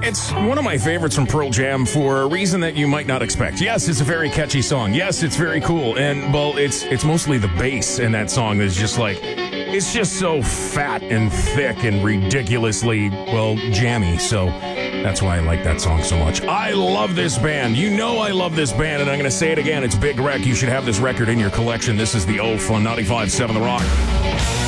It's one of my favorites from Pearl Jam for a reason that you might not expect. Yes, it's a very catchy song. Yes, it's very cool. And, well, it's mostly the bass in that song that's just like, it's just so fat and thick and ridiculously, well, jammy. So that's why I like that song so much. I love this band. You know I love this band, and I'm going to say it again. It's Big Wreck. You should have this record in your collection. This is the Oath on 95.7 The Rock.